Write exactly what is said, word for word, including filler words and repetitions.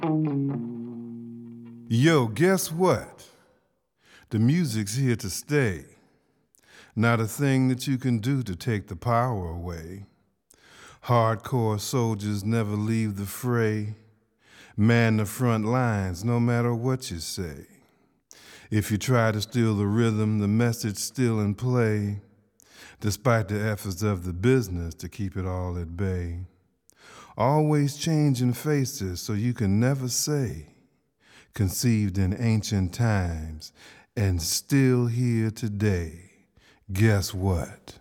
Yo, guess what? The music's here to stay. Not a thing that you can do to take the power away. Hardcore soldiers never leave the fray. Man the front lines no matter what you say. If you try to steal the rhythm, the message still in play, despite the efforts of the business to keep it all at bay. Always changing faces so you can never say, conceived in ancient times and still here today. Guess what?